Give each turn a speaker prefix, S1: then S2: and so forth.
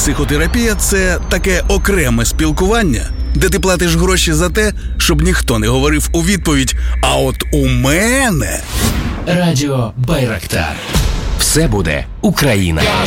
S1: Психотерапія – це таке окреме спілкування, де ти платиш гроші за те, щоб ніхто не говорив у відповідь «А от у мене...»
S2: Радіо Байрактар. Все буде Україна.